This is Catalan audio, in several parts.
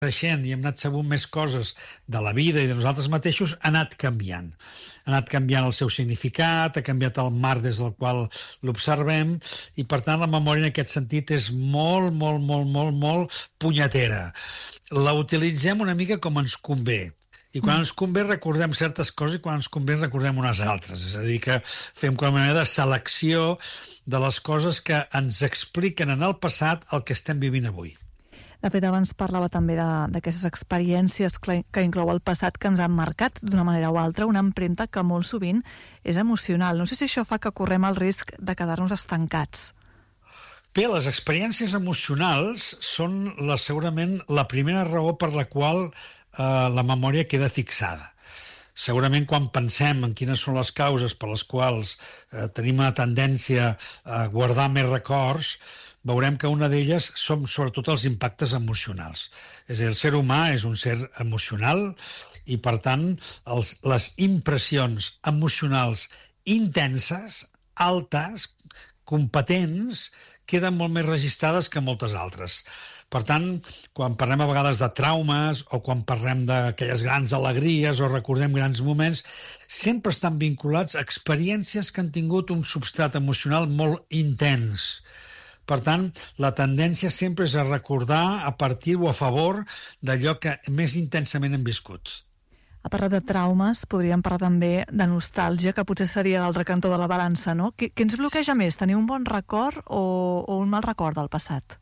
creixent i hem anat sabent més coses de la vida i de nosaltres mateixos, ha anat canviant. Ha anat canviant el seu significat, ha canviat el marc des del qual l'observem, i per tant la memòria en aquest sentit és molt, molt, molt, molt, molt punyetera. La utilitzem una mica com ens convé. I quan ens convé recordem certes coses i quan ens convé recordem unes altres. És a dir, que fem com una mena de selecció de les coses que ens expliquen en el passat el que estem vivint avui. De fet, abans parlava també d'aquestes experiències que inclou el passat que ens han marcat d'una manera o altra, una empremta que molt sovint és emocional. No sé si això fa que correm el risc de quedar-nos estancats. Bé, les experiències emocionals són segurament la primera raó per la qual la memòria queda fixada. Segurament quan pensem en quines són les causes per les quals tenim una tendència a guardar més records, veurem que una d'elles són sobretot els impactes emocionals. És a dir, el ser humà és un ser emocional i, per tant, les impressions emocionals intenses, altes, competents, queden molt més registrades que moltes altres. Per tant, quan parlem a vegades de traumes o quan parlem d'aquelles grans alegries o recordem grans moments, sempre estan vinculats a experiències que han tingut un substrat emocional molt intens. Per tant, la tendència sempre és a recordar a partir o a favor d'allò que més intensament hem viscut. A parlar de traumes, podríem parlar també de nostàlgia, que potser seria l'altre cantó de la balança, no? Què ens bloqueja més, tenir un bon record o un mal record del passat?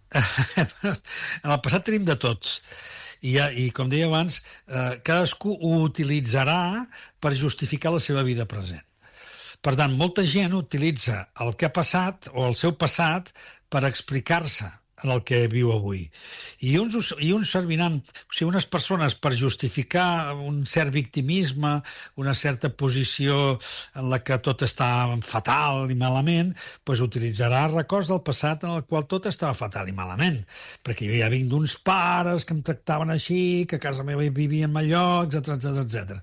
En el passat tenim de tots. I com deia abans, cadascú ho utilitzarà per justificar la seva vida present. Per tant, molta gent utilitza el que ha passat o el seu passat per explicar-se en el que viu avui. I uns serviran, o sigui, unes persones per justificar un cert victimisme, una certa posició en la que tot està fatal i malament, doncs utilitzarà records del passat en el qual tot estava fatal i malament. Perquè jo ja vinc d'uns pares que em tractaven així, que a casa meva hi vivia en allò, etc.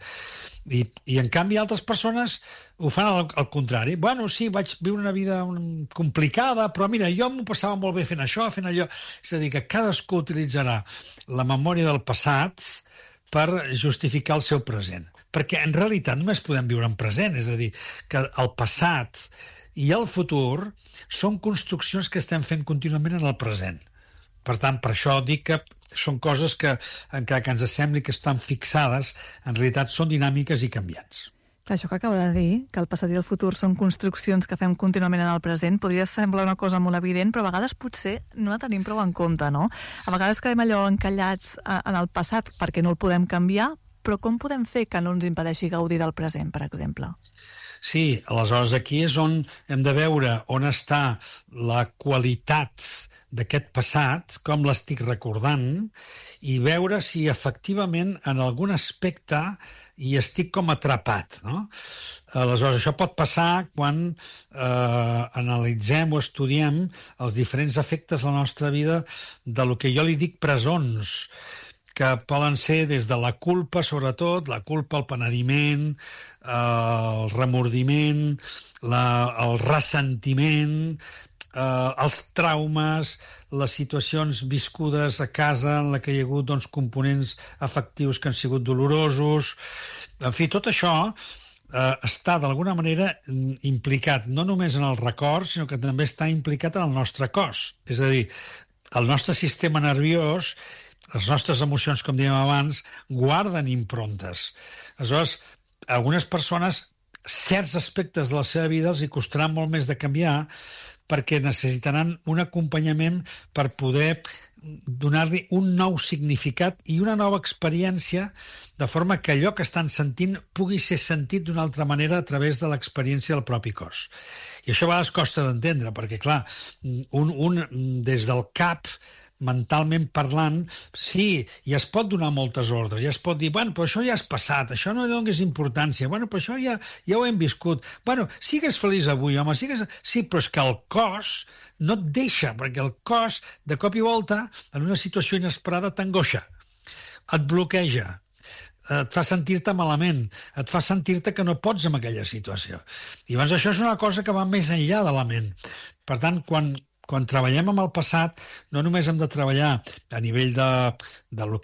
I en canvi altres persones ho fan al contrari. Bueno, sí, vaig viure una vida complicada, però mira, jo m'ho passava molt bé fent això, fent allò. És a dir, que cadascú utilitzarà la memòria del passat per justificar el seu present. Perquè en realitat només podem viure en present, és a dir, que el passat i el futur són construccions que estem fent contínuament en el present. Per tant, per això dic que són coses que, encara que ens sembli que estan fixades, en realitat són dinàmiques i canviants. Clar, això que acaba de dir, que el passat i el futur són construccions que fem contínuament en el present, podria semblar una cosa molt evident, però a vegades potser no la tenim prou en compte, no? A vegades quedem allò encallats en el passat perquè no el podem canviar, però com podem fer que no ens impedeixi gaudir del present, per exemple? Sí, aleshores aquí és on hem de veure on està la qualitat d'aquest passat, com l'estic recordant, i veure si efectivament en algun aspecte hi estic com atrapat, no? Aleshores, això pot passar quan analitzem o estudiem els diferents efectes de la nostra vida de lo que jo li dic presons, que poden ser des de la culpa, sobretot, la culpa, el penediment, el remordiment, el ressentiment, els traumes, les situacions viscudes a casa en la que hi ha hagut components afectius que han sigut dolorosos. En fi, tot això està d'alguna manera implicat no només en el record, sinó que també està implicat en el nostre cos. És a dir, el nostre sistema nerviós, les nostres emocions, com dèiem abans, guarden improntes. Aleshores, a algunes persones, certs aspectes de la seva vida els hi costarà molt més de canviar perquè necessitaran un acompanyament per poder donar-li un nou significat i una nova experiència, de forma que allò que estan sentint pugui ser sentit d'una altra manera a través de l'experiència del propi cos. I això a vegades costa d'entendre, perquè, clar, un des del cap, mentalment parlant, sí, i es pot donar moltes ordres, ja es pot dir, bueno, però això ja és passat, això no li donis importància, bueno, però això ja ho hem viscut, bueno, sigues feliç avui, home, sí, però és que el cos no et deixa, perquè el cos, de cop i volta, en una situació inesperada, t'angoixa, et bloqueja, et fa sentir-te malament, et fa sentir-te que no pots en aquella situació. I llavors això és una cosa que va més enllà de la ment. Per tant, quan quan treballem amb el passat, no només hem de treballar a nivell de lo